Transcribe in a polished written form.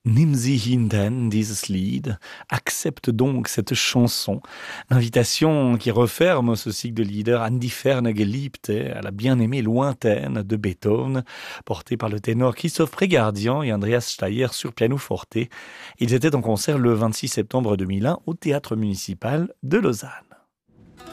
Nimm sie hinten, dieses Lied, accepte donc cette chanson. Invitation qui referme ce cycle de Lieder An die ferne Geliebte, à la bien-aimée lointaine de Beethoven, porté par le ténor Christophe Prégardian et Andreas Steyer sur pianoforte. Ils étaient en concert le 26 septembre 2001 au Théâtre municipal de Lausanne.